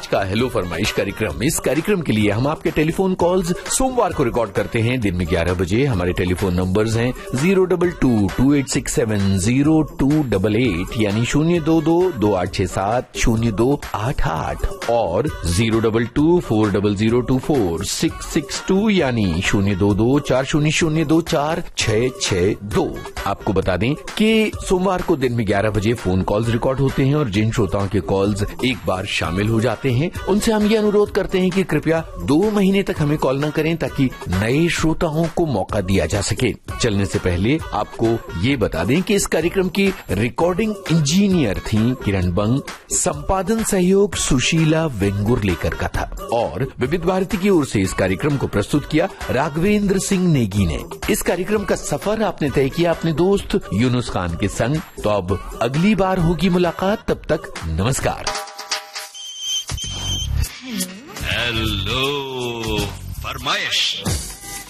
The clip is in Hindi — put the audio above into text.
आज का हेलो फरमाइश कार्यक्रम। इस कार्यक्रम के लिए हम आपके टेलीफोन कॉल्स सोमवार को रिकॉर्ड करते हैं दिन में 11 बजे। हमारे टेलीफोन नंबर्स हैं 022-2867-0288 यानी 022-2867-0288 और 022-40024-662 यानी 022-400-24-662। आपको बता दें कि सोमवार को दिन में 11 बजे फोन कॉल्स रिकॉर्ड होते हैं और जिन श्रोताओं के कॉल्स एक बार शामिल हो जाते हैं उनसे हम ये अनुरोध करते हैं कि कृपया 2 महीने तक हमें कॉल न करें ताकि नए श्रोताओं को मौका दिया जा सके। चलने से पहले आपको ये बता दें कि इस कार्यक्रम की रिकॉर्डिंग इंजीनियर थी किरण बंग, संपादन सहयोग सुशीला वेंगुर्लेकर का था और विविध भारती की ओर से इस कार्यक्रम को प्रस्तुत किया राघवेंद्र सिंह नेगी ने। इस कार्यक्रम का सफर आपने तय किया अपने दोस्त यूनुस खान के संग। तो अब अगली बार होगी मुलाकात, तब तक नमस्कार। हेलो फरमाइश।